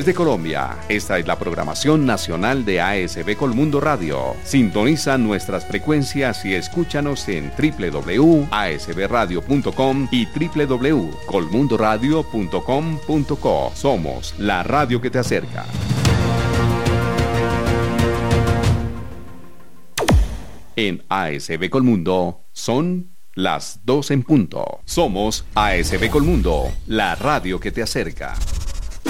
Desde Colombia, esta es la programación nacional de ASB Colmundo Radio. Sintoniza nuestras frecuencias y escúchanos en www.asbradio.com y www.colmundoradio.com.co. Somos la radio que te acerca. En ASB Colmundo son las 2 en punto. Somos ASB Colmundo, la radio que te acerca.